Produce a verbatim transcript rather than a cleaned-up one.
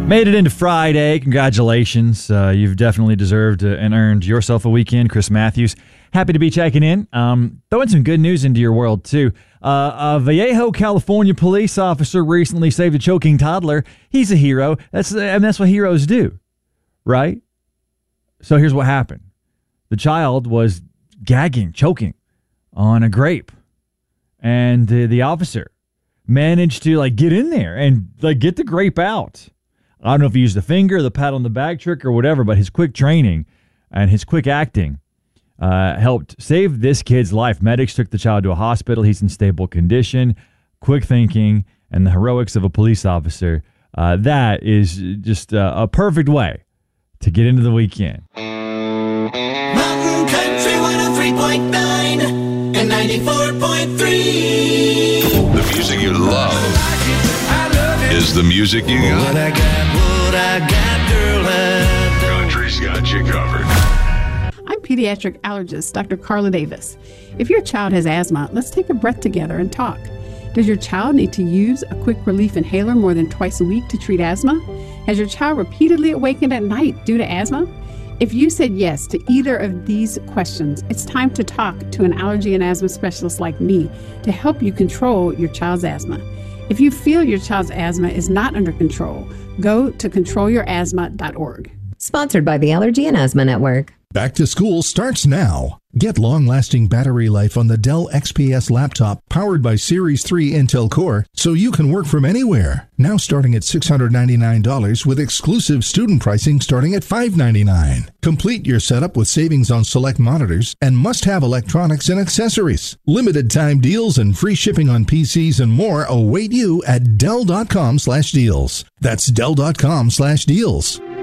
Made it into Friday. Congratulations. Uh, you've definitely deserved uh, and earned yourself a weekend. Chris Matthews, happy to be checking in. Um, throwing some good news into your world, too. Uh, a Vallejo, California police officer recently saved a choking toddler. He's a hero. That's, and that's what heroes do, right? So here's what happened. The child was gagging, choking on a grape. And uh, the officer managed to like get in there and like get the grape out. I don't know if he used the finger, the pat on the back trick or whatever, but his quick training and his quick acting uh, helped save this kid's life. Medics took the child to a hospital. He's in stable condition. Quick thinking and the heroics of a police officer. Uh, that is just uh, a perfect way to get into the weekend. Mountain Country one oh three point nine and ninety-four point three. The music you love is the music you got. What I got, what I got, girl, I don't. Country's got you covered. I'm pediatric allergist Doctor Carla Davis. If your child has asthma, let's take a breath together and talk. Does your child need to use a quick relief inhaler more than twice a week to treat asthma? Has your child repeatedly awakened at night due to asthma? If you said yes to either of these questions, it's time to talk to an allergy and asthma specialist like me to help you control your child's asthma. If you feel your child's asthma is not under control, go to control your asthma dot org. Sponsored by the Allergy and Asthma Network. Back to school starts now. Get long-lasting battery life on the Dell X P S laptop powered by Series three Intel Core so you can work from anywhere. Now starting at six hundred ninety-nine dollars with exclusive student pricing starting at five hundred ninety-nine dollars. Complete your setup with savings on select monitors and must-have electronics and accessories. Limited time deals and free shipping on P Cs and more await you at Dell dot com slash deals. That's Dell dot com slash deals.